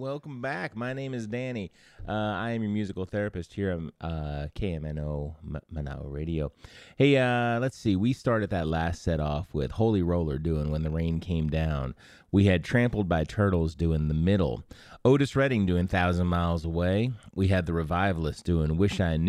welcome back. My name is Danny. I am your musical therapist here at KMNO Manao Radio. Hey, let's see. We started that last set off with Holy Roller doing When the Rain Came Down. We had Trampled by Turtles doing The Middle. Otis Redding doing 1,000 Miles Away. We had The Revivalists doing Wish I Knew.